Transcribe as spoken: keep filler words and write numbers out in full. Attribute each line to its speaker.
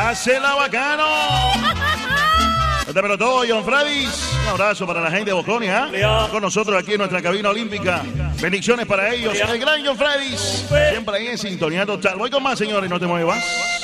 Speaker 1: Pásela bacano. Pero todo, John Freddy. Un abrazo para la gente de Boconia, ¿eh? Con nosotros aquí en nuestra cabina olímpica. Bendiciones para ellos. El gran John Freddy. Siempre ahí en sintonía total. Voy con más, señores, no te muevas.